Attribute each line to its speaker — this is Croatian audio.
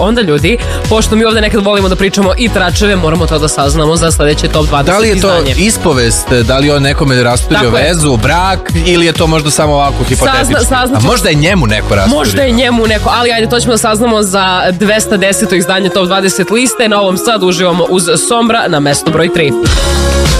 Speaker 1: onda ljudi, pošto mi ovde nekad volimo da pričamo i tračeve, moramo to da saznamo za sledeće top 20
Speaker 2: Da li je to
Speaker 1: izdanje.
Speaker 2: ispovest, da li on nekome rasturio vezu, brak, ili je to možda samo ovako hipotetički? A možda je njemu neko rasturio.
Speaker 1: Možda je njemu neko, ali ajde, to ćemo da saznamo za 210. izdanje top 20 liste. Na ovom sad uživamo uz Sombra na mesto broj 3.